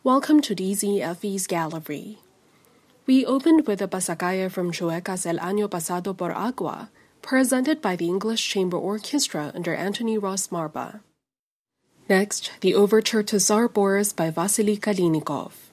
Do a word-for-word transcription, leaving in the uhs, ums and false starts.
Welcome to D Z F E's gallery. We opened with a pasacaya from Chuecas El Año Pasado por Agua, presented by the English Chamber Orchestra under Anthony Ross Marba. Next, the overture to Tsar Boris by Vasily Kalinikov.